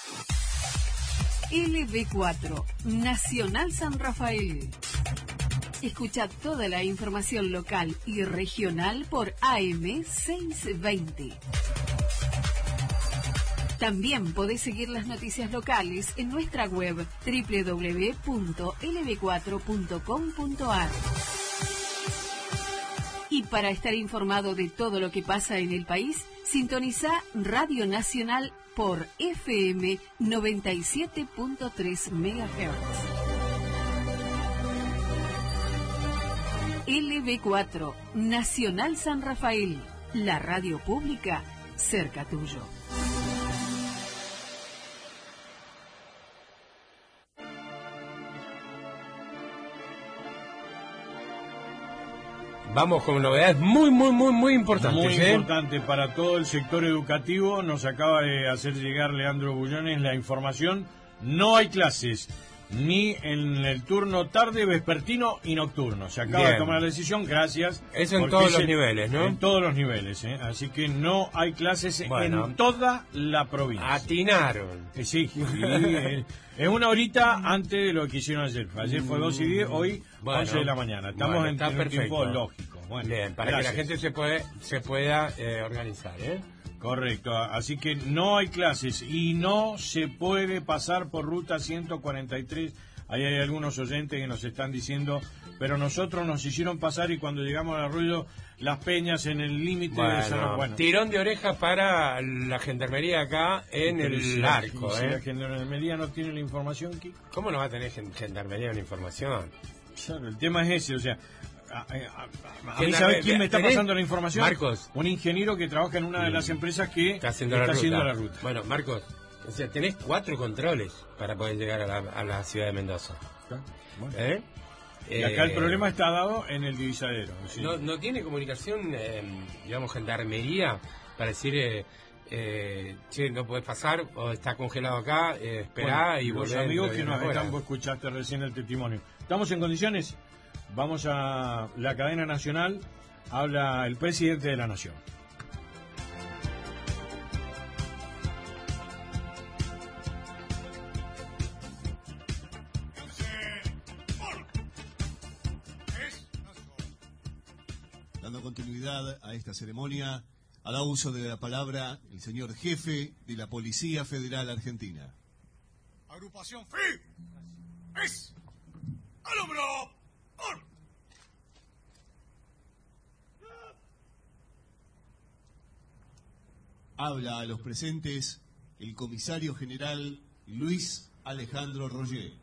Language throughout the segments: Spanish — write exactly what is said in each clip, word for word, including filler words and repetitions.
L B cuatro, Nacional San Rafael. Escucha toda la información local y regional por A M seiscientos veinte. También podés seguir las noticias locales en nuestra web doble u doble u doble u punto l b cuatro punto com punto a r. Y para estar informado de todo lo que pasa en el país, sintoniza Radio Nacional por F M noventa y siete punto tres megahertz. L B cuatro, Nacional San Rafael, la radio pública cerca tuyo. Vamos con novedades muy, muy, muy, muy importantes. Muy ¿eh? importante para todo el sector educativo. Nos acaba de hacer llegar Leandro Bullones la información. No hay clases, ni en el turno tarde, vespertino y nocturno. Se acaba Bien. de tomar la decisión, gracias. Eso en todos los ese- niveles, ¿no? En todos los niveles, ¿eh? Así que no hay clases Bueno. en toda la provincia. Atinaron. Eh, Sí, sí, eh, es una horita antes de lo que hicieron ayer. Ayer fue dos y diez, hoy Bueno. once de la mañana. Estamos Bueno, en, está en un tiempo perfecto. lógico. Bueno, Bien, para gracias. que la gente se, puede, se pueda eh, organizar, ¿eh? Correcto, así que no hay clases y no se puede pasar por ruta ciento cuarenta y tres. Ahí hay algunos oyentes que nos están diciendo, pero nosotros nos hicieron pasar y cuando llegamos al arroyo Las Peñas en el límite de San Bueno, Bueno, tirón de oreja para la gendarmería acá en pero si el la- arco, si la ¿eh? gendarmería no tiene la información, Kiko. ¿Cómo no va a tener gen- gendarmería una información? Claro, el tema es ese, o sea, a, a- a- a mí, Gendarme- ¿sabes quién me está ¿tenés? pasando la información? Marcos. Un ingeniero que trabaja en una de las empresas que Está haciendo, la, ruta. haciendo la ruta. Bueno, Marcos, o sea, tenés cuatro controles para poder llegar a la, a la ciudad de Mendoza. Bueno. ¿Eh? Y acá el Eh, problema está dado en el divisadero. ¿sí? No, no tiene comunicación, eh, digamos, gendarmería para decir, eh, eh, che, no podés pasar o está congelado acá, eh, esperá Bueno, y los volver. amigos dentro que de nos una hora. están, vos escuchaste recién el testimonio. ¿Estamos en condiciones? Vamos a la cadena nacional. Habla el presidente de la Nación. Dando continuidad a esta ceremonia, hará uso de la palabra el señor jefe de la Policía Federal Argentina. Agrupación F I. Es. ¡Al hombro! ¡Por! Habla a los presentes el comisario general Luis Alejandro Roger.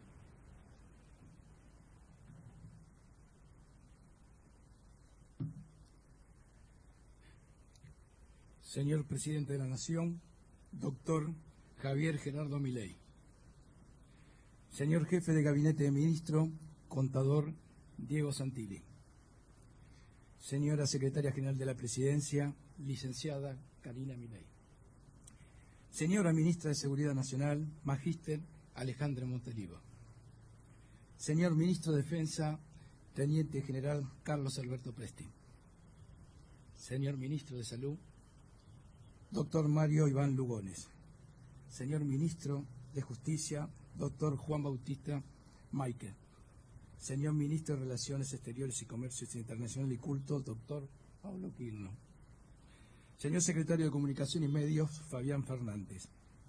Señor Presidente de la Nación, doctor Javier Gerardo Milei. Señor Jefe de Gabinete de Ministro, contador Diego Santilli. Señora Secretaria General de la Presidencia, licenciada Karina Milei. Señora Ministra de Seguridad Nacional, Magíster Alejandra Montelivo. Señor Ministro de Defensa, Teniente General Carlos Alberto Presti. Señor Ministro de Salud, doctor Mario Iván Lugones. Señor Ministro de Justicia, doctor Juan Bautista Maique. Señor Ministro de Relaciones Exteriores y Comercios Internacional y Cultos, doctor Pablo Quirno. Señor Secretario de Comunicación y Medios, Fabián Fernández.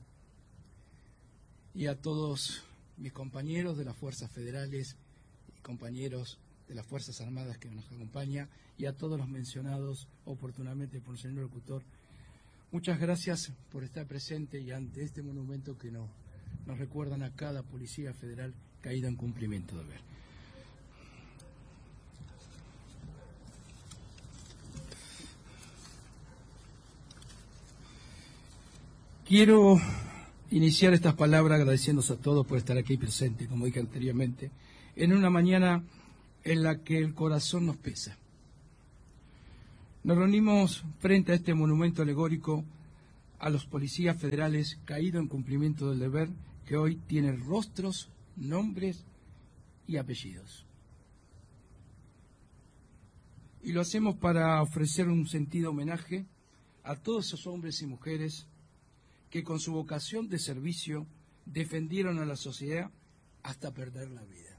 Y a todos mis compañeros de las Fuerzas Federales y compañeros de las Fuerzas Armadas que nos acompañan, y a todos los mencionados oportunamente por el señor locutor, muchas gracias por estar presente y ante este monumento que nos, nos recuerdan a cada policía federal caída en cumplimiento de deber. Quiero iniciar estas palabras agradeciéndose a todos por estar aquí presente, como dije anteriormente, en una mañana en la que el corazón nos pesa. Nos reunimos frente a este monumento alegórico a los policías federales caídos en cumplimiento del deber, que hoy tienen rostros, nombres y apellidos. Y lo hacemos para ofrecer un sentido homenaje a todos esos hombres y mujeres que con su vocación de servicio defendieron a la sociedad hasta perder la vida.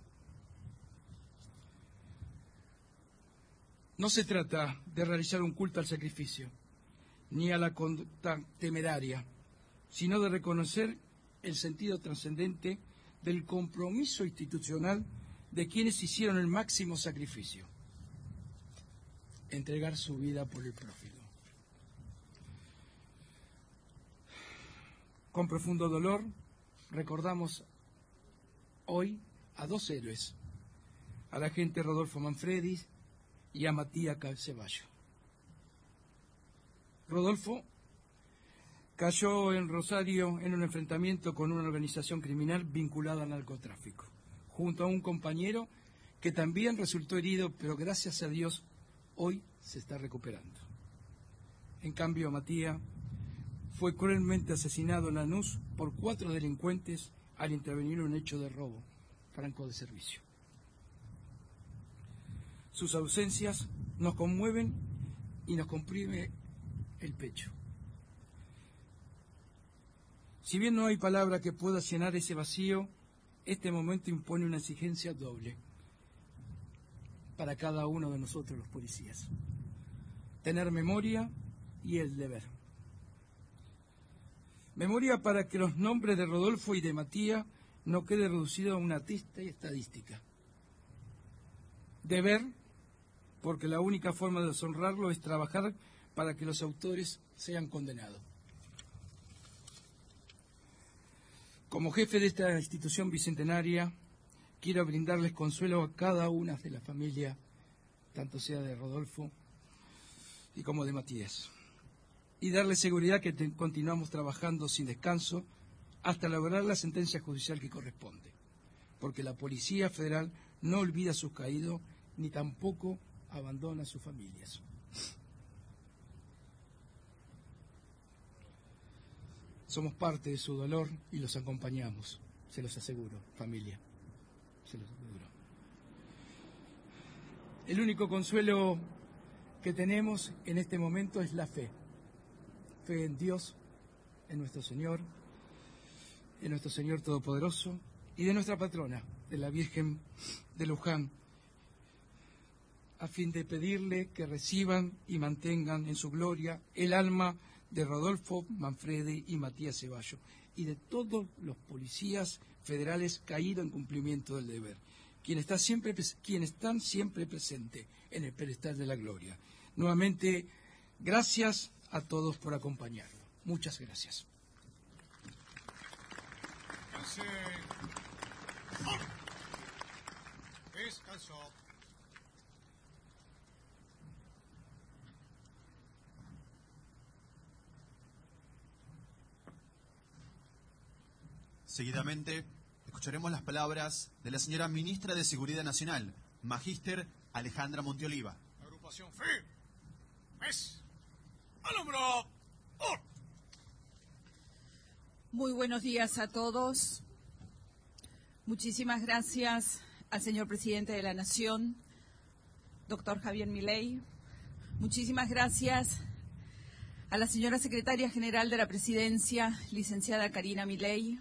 No se trata de realizar un culto al sacrificio, ni a la conducta temeraria, sino de reconocer el sentido trascendente del compromiso institucional de quienes hicieron el máximo sacrificio, entregar su vida por el prójimo. Con profundo dolor recordamos hoy a dos héroes, al agente Rodolfo Manfredi y a Matías Ceballos. Rodolfo cayó en Rosario en un enfrentamiento con una organización criminal vinculada al narcotráfico, junto a un compañero que también resultó herido, pero gracias a Dios hoy se está recuperando. En cambio, Matías fue cruelmente asesinado en Lanús por cuatro delincuentes al intervenir en un hecho de robo franco de servicio. Sus ausencias nos conmueven y nos comprime el pecho. Si bien no hay palabra que pueda llenar ese vacío, este momento impone una exigencia doble para cada uno de nosotros los policías: tener memoria y el deber. Memoria para que los nombres de Rodolfo y de Matías no quede reducido a una triste estadística. Deber, porque la única forma de deshonrarlo es trabajar para que los autores sean condenados. Como jefe de esta institución bicentenaria, quiero brindarles consuelo a cada una de las familias, tanto sea de Rodolfo y como de Matías, y darles seguridad que te, continuamos trabajando sin descanso hasta lograr la sentencia judicial que corresponde, porque la Policía Federal no olvida a sus caídos ni tampoco abandona a sus familias. Somos parte de su dolor y los acompañamos, se los aseguro, familia, se los aseguro. El único consuelo que tenemos en este momento es la fe. Fe en Dios, en nuestro Señor, en nuestro Señor Todopoderoso y de nuestra patrona, de la Virgen de Luján, a fin de pedirle que reciban y mantengan en su gloria el alma de Rodolfo Manfredi y Matías Ceballos y de todos los policías federales caídos en cumplimiento del deber, quienes están siempre, quienes están siempre presentes en el pedestal de la gloria. Nuevamente, gracias a todos por acompañarnos. Muchas gracias. Descanso. Seguidamente, escucharemos las palabras de la señora Ministra de Seguridad Nacional, Magíster Alejandra Monteoliva. Agrupación F I. Es. ¡Al hombro! ¡Oh! Muy buenos días a todos. Muchísimas gracias al señor Presidente de la Nación, doctor Javier Milei. Muchísimas gracias a la señora Secretaria General de la Presidencia, licenciada Karina Milei.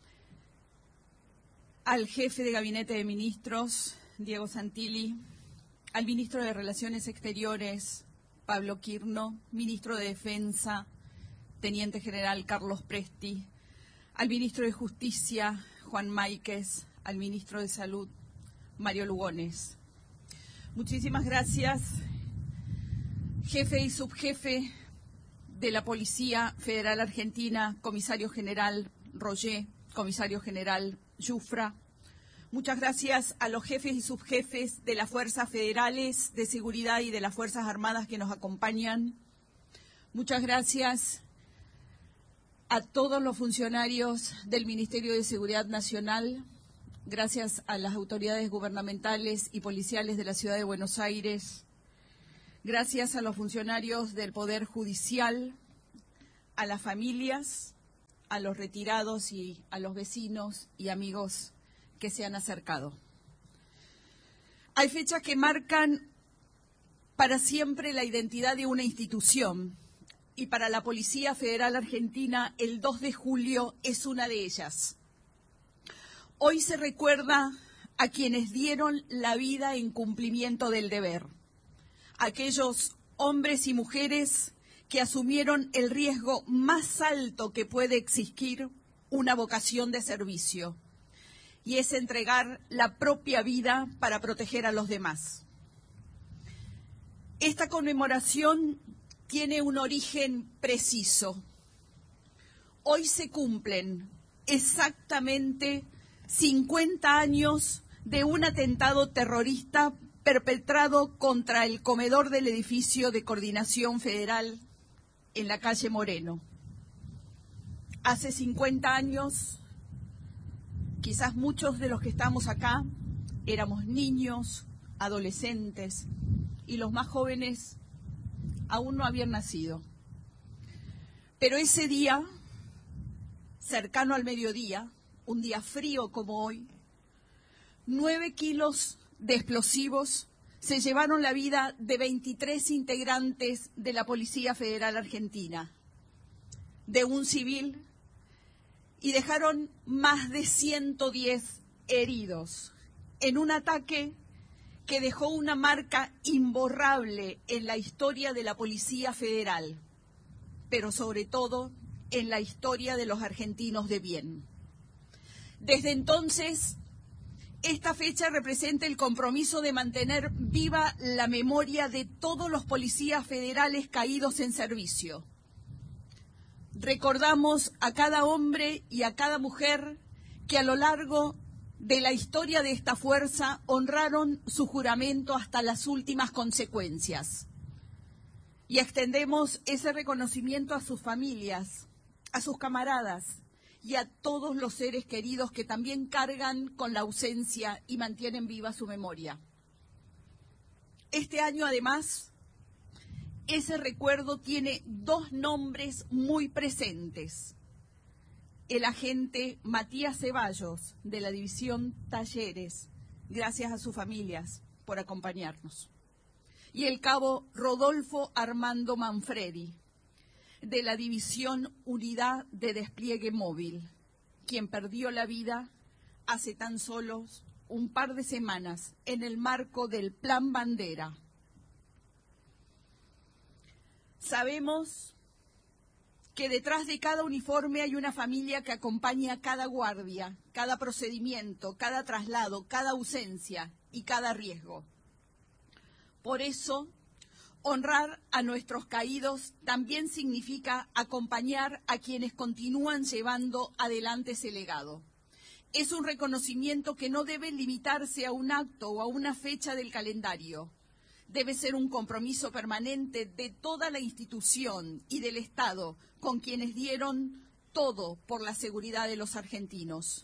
Al jefe de Gabinete de Ministros, Diego Santilli, al Ministro de Relaciones Exteriores, Pablo Quirno, Ministro de Defensa, Teniente General Carlos Presti, al Ministro de Justicia, Juan Máiquez, al Ministro de Salud, Mario Lugones. Muchísimas gracias, jefe y subjefe de la Policía Federal Argentina, Comisario General Roger, Comisario General Yufra. Muchas gracias a los jefes y subjefes de las Fuerzas Federales de Seguridad y de las Fuerzas Armadas que nos acompañan. Muchas gracias a todos los funcionarios del Ministerio de Seguridad Nacional. Gracias a las autoridades gubernamentales y policiales de la Ciudad de Buenos Aires. Gracias a los funcionarios del Poder Judicial, a las familias, a los retirados y a los vecinos y amigos que se han acercado. Hay fechas que marcan para siempre la identidad de una institución y para la Policía Federal Argentina el dos de julio es una de ellas. Hoy se recuerda a quienes dieron la vida en cumplimiento del deber, aquellos hombres y mujeres que asumieron el riesgo más alto que puede existir una vocación de servicio, y es entregar la propia vida para proteger a los demás. Esta conmemoración tiene un origen preciso. Hoy se cumplen exactamente cincuenta años de un atentado terrorista perpetrado contra el comedor del edificio de Coordinación Federal en la calle Moreno. Hace cincuenta años, quizás muchos de los que estamos acá éramos niños, adolescentes, y los más jóvenes aún no habían nacido. Pero ese día, cercano al mediodía, un día frío como hoy, nueve kilos de explosivos se llevaron la vida de veintitrés integrantes de la Policía Federal Argentina, de un civil, y dejaron más de ciento diez heridos en un ataque que dejó una marca imborrable en la historia de la Policía Federal, pero sobre todo en la historia de los argentinos de bien. Desde entonces, esta fecha representa el compromiso de mantener viva la memoria de todos los policías federales caídos en servicio. Recordamos a cada hombre y a cada mujer que a lo largo de la historia de esta fuerza honraron su juramento hasta las últimas consecuencias. Y extendemos ese reconocimiento a sus familias, a sus camaradas y a todos los seres queridos que también cargan con la ausencia y mantienen viva su memoria. Este año, además, ese recuerdo tiene dos nombres muy presentes. El agente Matías Ceballos, de la División Talleres, gracias a sus familias por acompañarnos. Y el cabo Rodolfo Armando Manfredi, de la División Unidad de Despliegue Móvil, quien perdió la vida hace tan solo un par de semanas en el marco del Plan Bandera. Sabemos que detrás de cada uniforme hay una familia que acompaña cada guardia, cada procedimiento, cada traslado, cada ausencia y cada riesgo. Por eso, honrar a nuestros caídos también significa acompañar a quienes continúan llevando adelante ese legado. Es un reconocimiento que no debe limitarse a un acto o a una fecha del calendario. Debe ser un compromiso permanente de toda la institución y del Estado con quienes dieron todo por la seguridad de los argentinos.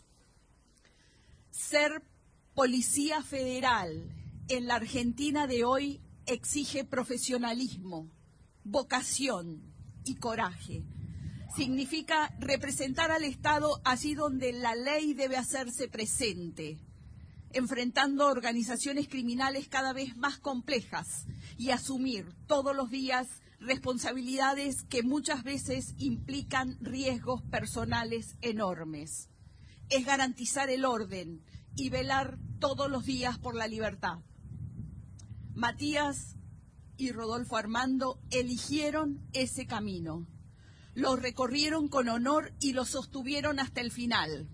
Ser policía federal en la Argentina de hoy exige profesionalismo, vocación y coraje. Significa representar al Estado allí donde la ley debe hacerse presente, enfrentando organizaciones criminales cada vez más complejas y asumir todos los días responsabilidades que muchas veces implican riesgos personales enormes. Es garantizar el orden y velar todos los días por la libertad. Matías y Rodolfo Armando eligieron ese camino. Lo recorrieron con honor y lo sostuvieron hasta el final.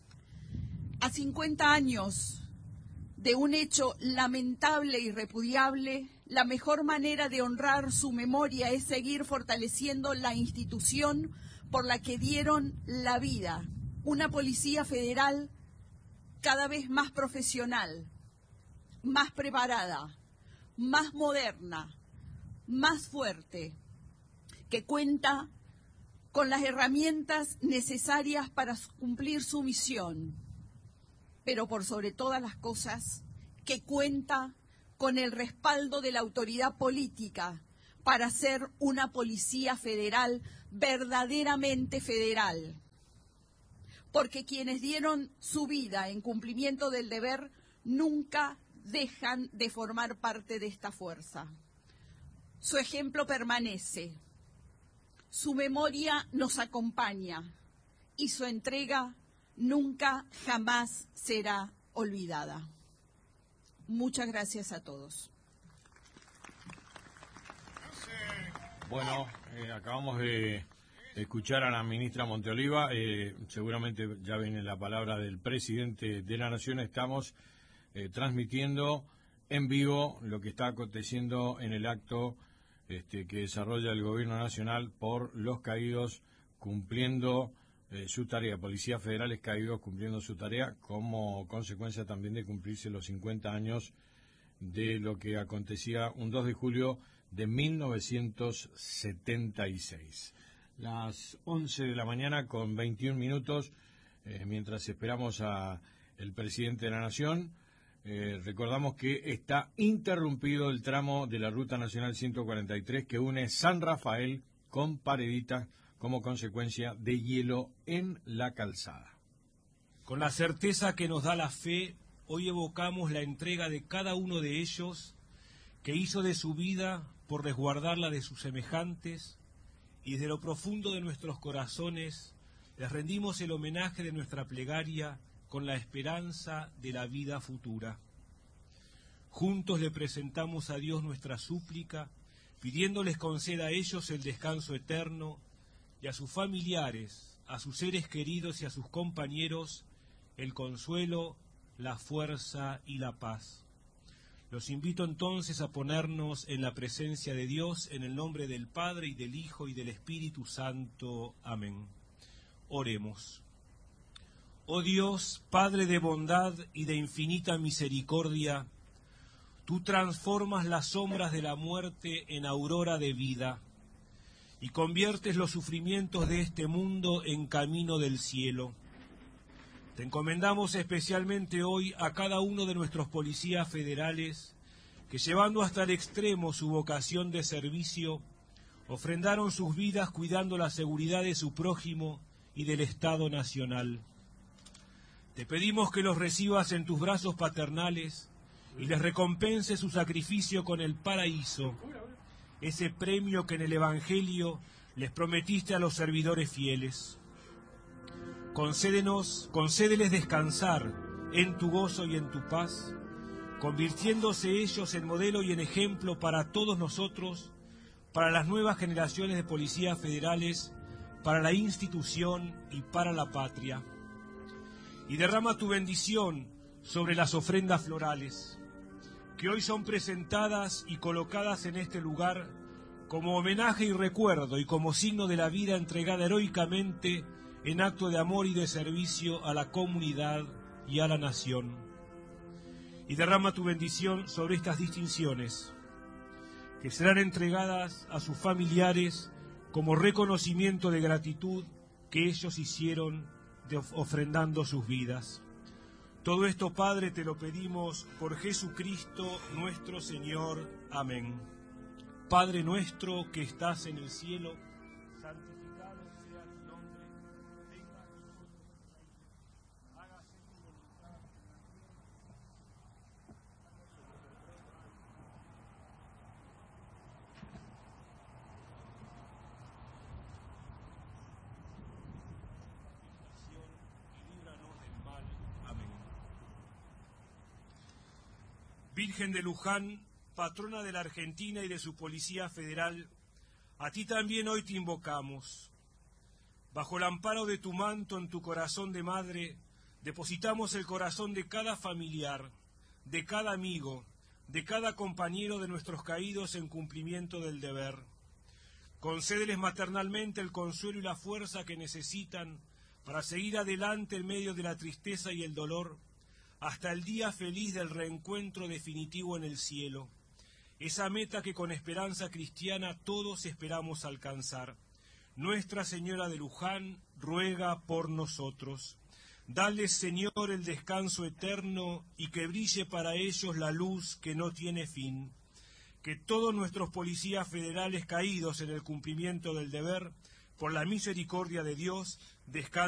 A cincuenta años de un hecho lamentable y repudiable, la mejor manera de honrar su memoria es seguir fortaleciendo la institución por la que dieron la vida, una policía federal cada vez más profesional, más preparada, más moderna, más fuerte, que cuenta con las herramientas necesarias para cumplir su misión, pero por sobre todas las cosas, que cuenta con el respaldo de la autoridad política para ser una policía federal verdaderamente federal. Porque quienes dieron su vida en cumplimiento del deber nunca dejan de formar parte de esta fuerza. Su ejemplo permanece. Su memoria nos acompaña y su entrega nunca, jamás será olvidada. Muchas gracias a todos. Bueno, eh, acabamos de escuchar a la ministra Monteoliva. Eh, seguramente ya viene la palabra del presidente de la Nación. Estamos eh, transmitiendo en vivo lo que está aconteciendo en el acto este, que desarrolla el Gobierno Nacional por los caídos cumpliendo eh, su tarea, policías federales caídos cumpliendo su tarea, como consecuencia también de cumplirse los cincuenta años de lo que acontecía un dos de julio de mil novecientos setenta y seis. Las once de la mañana con veintiún minutos, eh, mientras esperamos a el presidente de la Nación, eh, recordamos que está interrumpido el tramo de la Ruta Nacional ciento cuarenta y tres que une San Rafael con Paredita como consecuencia de hielo en la calzada. Con la certeza que nos da la fe, hoy evocamos la entrega de cada uno de ellos que hizo de su vida por resguardarla de sus semejantes, y desde lo profundo de nuestros corazones les rendimos el homenaje de nuestra plegaria con la esperanza de la vida futura. Juntos le presentamos a Dios nuestra súplica, pidiéndoles conceda a ellos el descanso eterno y a sus familiares, a sus seres queridos y a sus compañeros el consuelo, la fuerza y la paz. Los invito entonces a ponernos en la presencia de Dios en el nombre del Padre y del Hijo y del Espíritu Santo. Amén. Oremos. Oh Dios, Padre de bondad y de infinita misericordia, tú transformas las sombras de la muerte en aurora de vida y conviertes los sufrimientos de este mundo en camino del cielo. Te encomendamos especialmente hoy a cada uno de nuestros policías federales que, llevando hasta el extremo su vocación de servicio, ofrendaron sus vidas cuidando la seguridad de su prójimo y del Estado Nacional. Te pedimos que los recibas en tus brazos paternales y les recompenses su sacrificio con el paraíso, ese premio que en el Evangelio les prometiste a los servidores fieles. Concédenos, concédeles descansar en tu gozo y en tu paz, convirtiéndose ellos en modelo y en ejemplo para todos nosotros, para las nuevas generaciones de policías federales, para la institución y para la patria. Y derrama tu bendición sobre las ofrendas florales, que hoy son presentadas y colocadas en este lugar como homenaje y recuerdo y como signo de la vida entregada heroicamente en acto de amor y de servicio a la comunidad y a la nación. Y derrama tu bendición sobre estas distinciones, que serán entregadas a sus familiares como reconocimiento de gratitud que ellos hicieron de ofrendando sus vidas. Todo esto, Padre, te lo pedimos por Jesucristo nuestro Señor. Amén. Padre nuestro que estás en el cielo, santificado sea tu nombre. Venga a nosotros tu reino. Hágase tu voluntad en la tierra y líbranos del mal. Amén. Virgen de Luján, patrona de la Argentina y de su Policía Federal, a ti también hoy te invocamos. Bajo el amparo de tu manto en tu corazón de madre, depositamos el corazón de cada familiar, de cada amigo, de cada compañero de nuestros caídos en cumplimiento del deber. Concédeles maternalmente el consuelo y la fuerza que necesitan para seguir adelante en medio de la tristeza y el dolor, hasta el día feliz del reencuentro definitivo en el cielo, esa meta que con esperanza cristiana todos esperamos alcanzar. Nuestra Señora de Luján ruega por nosotros. Dales, Señor, el descanso eterno y que brille para ellos la luz que no tiene fin. Que todos nuestros policías federales caídos en el cumplimiento del deber, por la misericordia de Dios, descansen